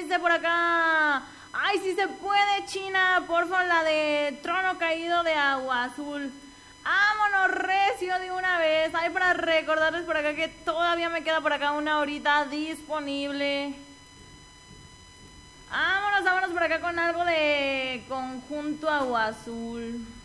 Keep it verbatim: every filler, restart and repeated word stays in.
dice por acá. Ay, si se puede, China, porfa, la de Trono Caído de Agua Azul. Vámonos recio de una vez. Ay, para recordarles por acá que todavía me queda por acá una horita disponible. Vámonos, vámonos por acá con algo de Conjunto Agua Azul.